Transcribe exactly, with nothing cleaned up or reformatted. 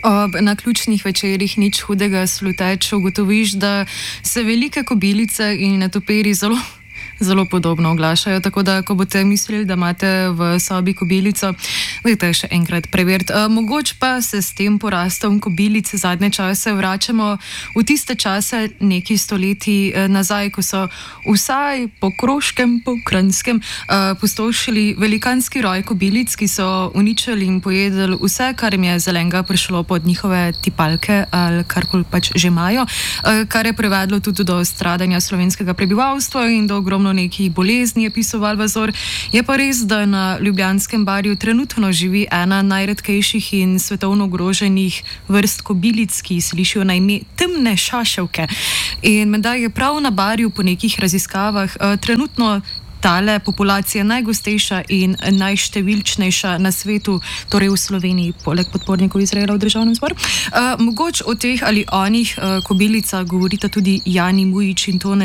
Ob naključnih večerih nič hudega sluteč ugotoviš, da se velike kobilice in netoperi zelo, zelo podobno oglašajo. Tako da, ko boste mislili, da imate v sobi kobilico, dajte še enkrat preveriti. E, mogoče pa se s tem porastom kobilic zadnje čase vračamo v tiste čase nekaj stoletij nazaj, ko so vsaj po Kroškem, po Kranjskem e, pustošili velikanski roj kobilic, ki so uničili in pojedli vse, kar jim je zelenega prišlo pod njihove tipalke ali karkoli pač že imajo, e, kar je privedlo tudi do stradanja slovenskega prebivalstva in do ogromno nekih bolezni, je pisal Valvazor. Je pa res, da na Ljubljanskem barju trenutno živi ena najredkejših in svetovno ogroženih vrst kobilic, ki slišijo na ime temne šaševke. In menda je prav na barju po nekih raziskavah uh, trenutno tale populacija najgostejša in najštevilčnejša na svetu, torej v Sloveniji, poleg podpornikov Izraela v državnem zboru. Uh, mogoče o teh ali onih uh, kobilicah govorita tudi Jani Mujič in Tone